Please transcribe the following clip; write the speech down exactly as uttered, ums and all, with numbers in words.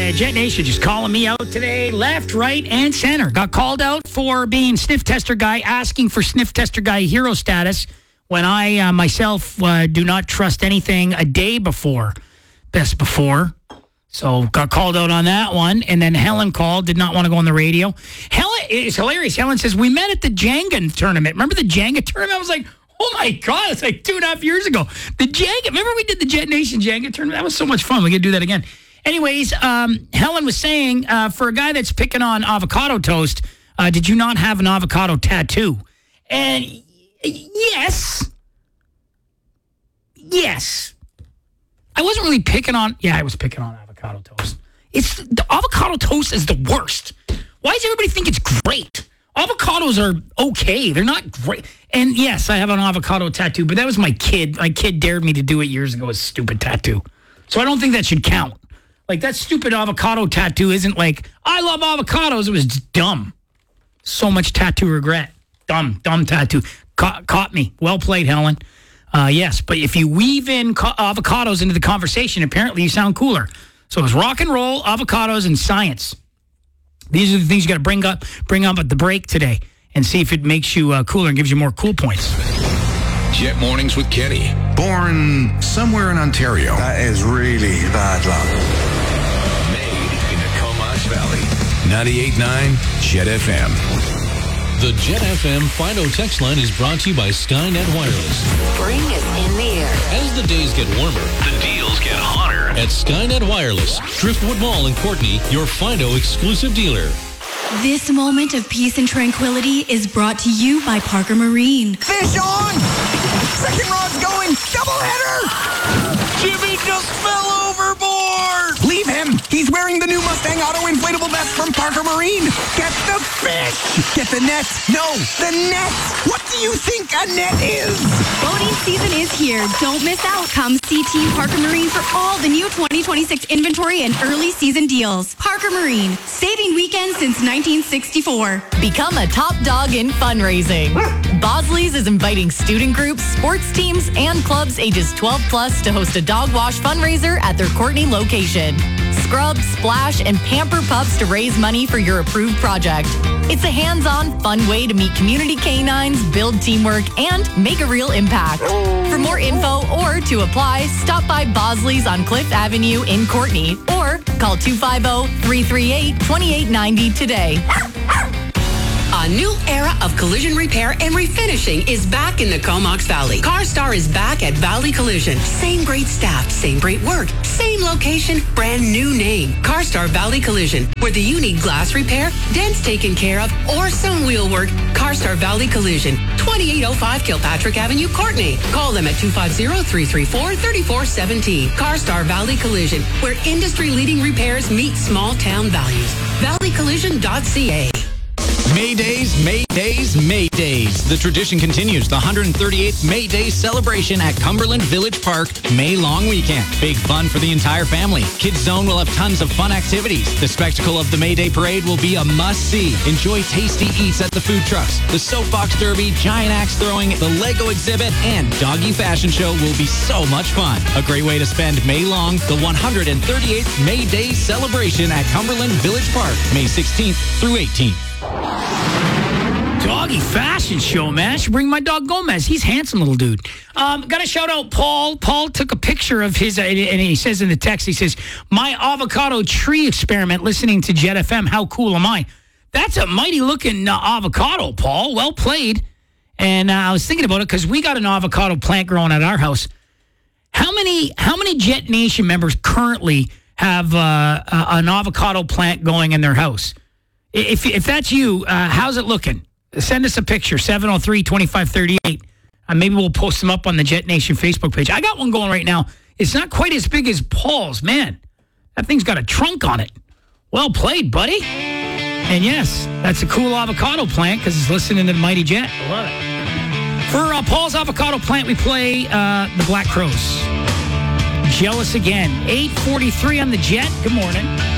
Uh, Jet Nation just calling me out today, left, right, and center. Got called out for being sniff tester guy, asking for sniff tester guy hero status when I uh, myself uh, do not trust anything a day before, best before. So got called out on that one. And then Helen called, did not want to go on the radio. Helen, it's hilarious. Helen says, we met at the Jenga tournament. Remember the Jenga tournament? I was like, oh my God, it's like two and a half years ago. The Jenga, remember we did the Jet Nation Jenga tournament? That was so much fun. We got to do that again. Anyways, um, Helen was saying, uh, for a guy that's picking on avocado toast, uh, did you not have an avocado tattoo? And yes. Yes. I wasn't really picking on, yeah, I was picking on avocado toast. It's, the avocado toast is the worst. Why does everybody think it's great? Avocados are okay. They're not great. And yes, I have an avocado tattoo, but that was my kid. My kid dared me to do it years ago, a stupid tattoo. So I don't think that should count. Like, that stupid avocado tattoo isn't like, I love avocados. It was just dumb. So much tattoo regret. Dumb, dumb tattoo. Ca- caught me. Well played, Helen. Uh, yes, but if you weave in co- avocados into the conversation, apparently you sound cooler. So it's rock and roll, avocados, and science. These are the things you got to bring up, bring up at the break today, and see if it makes you uh, cooler and gives you more cool points. Jet Mornings with Kenny. Born somewhere in Ontario. That is really bad luck. Made in the Comox Valley. ninety-eight point nine Jet F M. The Jet F M Fido text line is brought to you by Skynet Wireless. Spring is in the air. As the days get warmer, The deals get hotter. at Skynet Wireless, Driftwood Mall in Courtney, your Fido exclusive dealer. This moment of peace and tranquility is brought to you by Parker Marine. Fish on! Second rod's going! Double header! Jimmy just fell overboard! Leave him! He's wearing the new Mustang Auto inflatable vest from Parker Marine! Get the fish! Get the net! No, the net! What do you think a net is? Boating season is here. Don't miss out. Come see Team Parker Marine for all the new twenty twenty-six inventory and early season deals. Parker Marine, saving weekends since nineteen sixty-four. Become a top dog in fundraising. Bosley's is inviting student groups, sports teams, and clubs ages twelve plus to host a dog wash fundraiser at their Courtney location. Scrub, splash, and pamper pups to raise money for your approved project. It's a hands-on, fun way to meet community canines, build teamwork, and make a real impact. For more info or to apply, stop by Bosley's on Cliff Avenue in Courtney or call two five zero, three three eight, two eight nine zero today. A new era of collision repair and refinishing is back in the Comox Valley. CarStar is back at Valley Collision. Same great staff, same great work, same location, brand new name. CarStar Valley Collision. Whether you need glass repair, dents taken care of, or some wheel work, CarStar Valley Collision. twenty-eight oh five Kilpatrick Avenue, Courtney. Call them at two five zero, three three four, three four one seven. CarStar Valley Collision, where industry-leading repairs meet small-town values. valley collision dot c a. May Days, May Days, May Days. The tradition continues. The one hundred thirty-eighth May Day celebration at Cumberland Village Park, May long weekend. Big fun for the entire family. Kids Zone will have tons of fun activities. The spectacle of the May Day parade will be a must-see. Enjoy tasty eats at the food trucks. The soapbox derby, giant axe throwing, the Lego exhibit, and doggy fashion show will be so much fun. A great way to spend May long, the one hundred thirty-eighth May Day celebration at Cumberland Village Park, May sixteenth through eighteenth. Doggy fashion show, man. I should bring my dog Gomez. He's a handsome little dude. Um, got to shout out Paul. Paul took a picture of his, uh, and he says in the text, he says, my avocado tree experiment listening to Jet F M. How cool am I? That's a mighty looking uh, avocado, Paul. Well played. And uh, I was thinking about it because we got an avocado plant growing at our house. How many, how many Jet Nation members currently have uh, uh, an avocado plant going in their house? If if that's you, uh, how's it looking? Send us a picture, seven oh three, two five three eight. Uh, maybe we'll post them up on the Jet Nation Facebook page. I got one going right now. It's not quite as big as Paul's. Man, that thing's got a trunk on it. Well played, buddy. And yes, that's a cool avocado plant because it's listening to the Mighty Jet. I love it. For uh, Paul's avocado plant, we play uh, the Black Crowes. Jealous Again. eight forty-three on the Jet. Good morning.